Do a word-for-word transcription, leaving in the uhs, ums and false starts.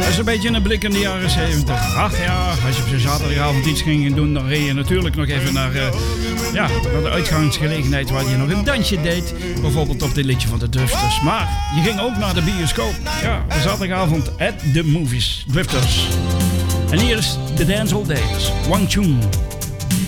Dat is een beetje een blik in de jaren zeventig. Ach ja, als je op zo'n zaterdagavond iets ging doen, dan reed je natuurlijk nog even naar, uh, ja, naar de uitgangsgelegenheid waar je nog een dansje deed. Bijvoorbeeld op dit liedje van de Drifters. Maar je ging ook naar de bioscoop. Ja, de zaterdagavond at the movies. Drifters. En hier is The Dance All Days. One Tune.